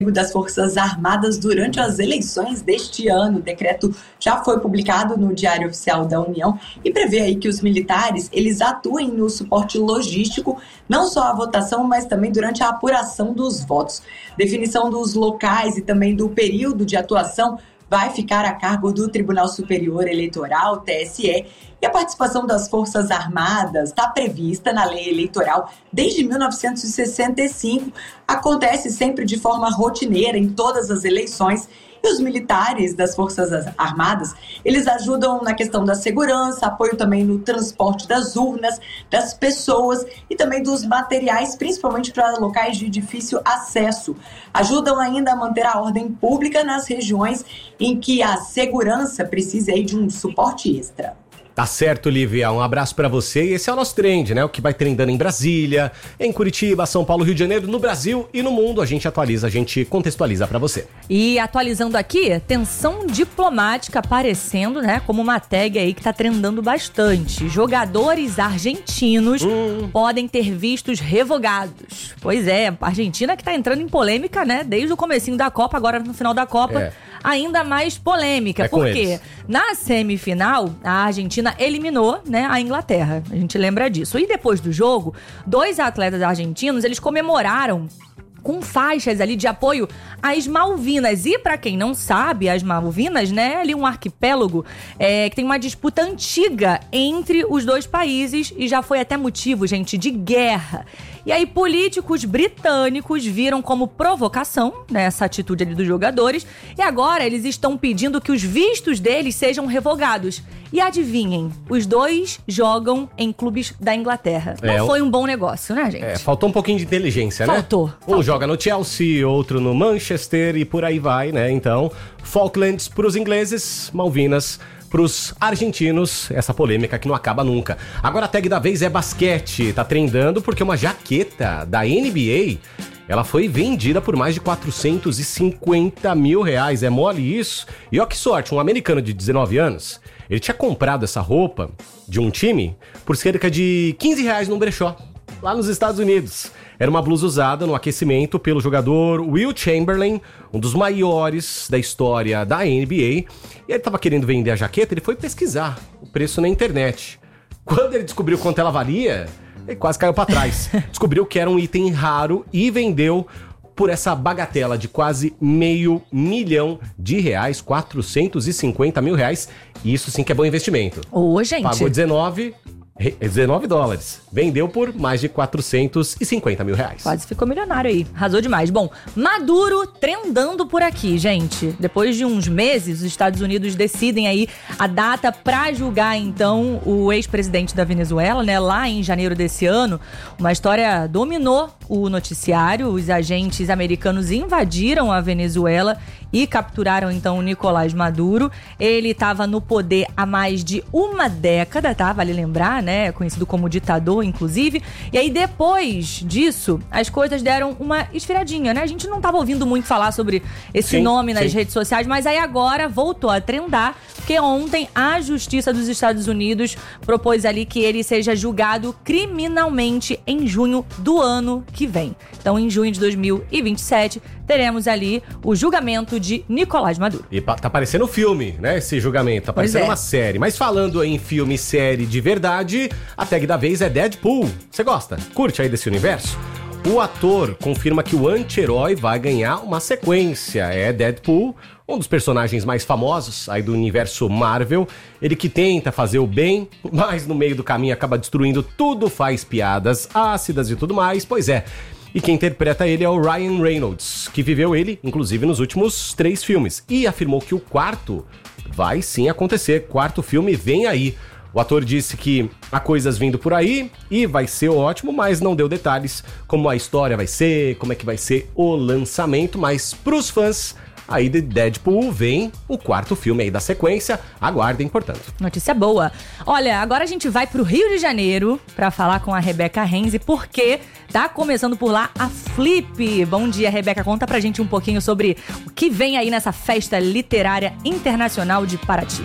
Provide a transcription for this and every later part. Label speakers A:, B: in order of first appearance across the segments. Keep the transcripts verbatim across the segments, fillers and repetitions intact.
A: das Forças Armadas durante as eleições deste ano. O decreto já foi publicado no Diário Oficial da União e prevê aí que os militares eles atuem no suporte logístico, não só à votação, mas também durante a apuração dos votos. Definição dos locais e também do período de atuação vai ficar a cargo do Tribunal Superior Eleitoral, T S E, e a participação das Forças Armadas está prevista na lei eleitoral desde mil novecentos e sessenta e cinco, acontece sempre de forma rotineira em todas as eleições. E os militares das Forças Armadas, eles ajudam na questão da segurança, apoio também no transporte das urnas, das pessoas e também dos materiais, principalmente para locais de difícil acesso. Ajudam ainda a manter a ordem pública nas regiões em que a segurança precisa aí de um suporte extra.
B: Tá certo, Lívia. Um abraço pra você. E esse é o nosso trend, né? O que vai trendando em Brasília, em Curitiba, São Paulo, Rio de Janeiro, no Brasil e no mundo. A gente atualiza, a gente contextualiza pra você.
C: E atualizando aqui, tensão diplomática aparecendo, né? Como uma tag aí que tá trendando bastante. Jogadores argentinos hum. podem ter vistos revogados. Pois é, a Argentina que tá entrando em polêmica, né? Desde o comecinho da Copa, agora no final da Copa. É. Ainda mais polêmica, é porque na semifinal a Argentina eliminou, né, a Inglaterra, a gente lembra disso. E depois do jogo, dois atletas argentinos, eles comemoraram com faixas ali de apoio às Malvinas. E pra quem não sabe, as Malvinas, né, ali um arquipélago é, que tem uma disputa antiga entre os dois países e já foi até motivo, gente, de guerra. E aí políticos britânicos viram como provocação, né, essa atitude ali dos jogadores, e agora eles estão pedindo que os vistos deles sejam revogados. E adivinhem, os dois jogam em clubes da Inglaterra. Não é, foi um bom negócio, né, gente?
B: É, faltou um pouquinho de inteligência,
C: faltou,
B: né?
C: Faltou.
B: Um joga no Chelsea, outro no Manchester e por aí vai, né? Então, Falklands pros ingleses, Malvinas pros argentinos, essa polêmica que não acaba nunca. Agora a tag da vez é basquete, tá trendando porque uma jaqueta da N B A, ela foi vendida por mais de quatrocentos e cinquenta mil reais, é mole isso? E ó que sorte, um americano de dezenove anos, ele tinha comprado essa roupa de um time por cerca de quinze reais num brechó, lá nos Estados Unidos. Era uma blusa usada no aquecimento pelo jogador Will Chamberlain, um dos maiores da história da N B A. E ele estava querendo vender a jaqueta, ele foi pesquisar o preço na internet. Quando ele descobriu quanto ela valia, ele quase caiu para trás. Descobriu que era um item raro e vendeu por essa bagatela de quase meio milhão de reais, quatrocentos e cinquenta mil reais. E isso sim que é bom investimento.
C: Ô, gente.
B: Pagou dezenove... dezenove dólares. Vendeu por mais de quatrocentos e cinquenta mil reais.
C: Quase ficou milionário aí. Arrasou demais. Bom, Maduro trendando por aqui, gente. Depois de uns meses, os Estados Unidos decidem aí a data pra julgar, então, o ex-presidente da Venezuela, né? Lá em janeiro desse ano. Uma história dominou o noticiário. Os agentes americanos invadiram a Venezuela e capturaram, então, o Nicolás Maduro. Ele estava no poder há mais de uma década, tá? Vale lembrar, né? Conhecido como ditador, inclusive. E aí, depois disso, as coisas deram uma esfriadinha, né? A gente não estava ouvindo muito falar sobre esse sim, nome nas sim. redes sociais, mas aí agora voltou a trendar, porque ontem a Justiça dos Estados Unidos propôs ali que ele seja julgado criminalmente em junho do ano que vem. Então, em junho de dois mil e vinte e sete, teremos ali o julgamento de Nicolás Maduro.
B: E tá parecendo filme, né, esse julgamento, tá parecendo é. uma série. Mas falando em filme e série de verdade, a tag da vez é Deadpool. Você gosta? Curte aí desse universo? O ator confirma que o anti-herói vai ganhar uma sequência. É Deadpool, um dos personagens mais famosos aí do universo Marvel. Ele que tenta fazer o bem, mas no meio do caminho acaba destruindo tudo, faz piadas ácidas e tudo mais. Pois é. E quem interpreta ele é o Ryan Reynolds, que viveu ele, inclusive, nos últimos três filmes. E afirmou que o quarto vai sim acontecer. Quarto filme vem aí. O ator disse que há coisas vindo por aí e vai ser ótimo, mas não deu detalhes como a história vai ser, como é que vai ser o lançamento. Mas pros fãs aí de Deadpool vem o quarto filme aí da sequência. Aguardem, portanto.
C: Notícia boa. Olha, agora a gente vai pro Rio de Janeiro pra falar com a Rebeca Renzi, porque tá começando por lá a Flip. Bom dia, Rebeca. Conta pra gente um pouquinho sobre o que vem aí nessa festa literária internacional de Paraty.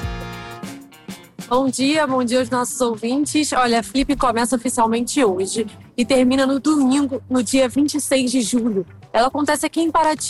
D: Bom dia, bom dia aos nossos ouvintes. Olha, a Flip começa oficialmente hoje e termina no domingo, no dia vinte e seis de julho. ela acontece aqui em Paraty.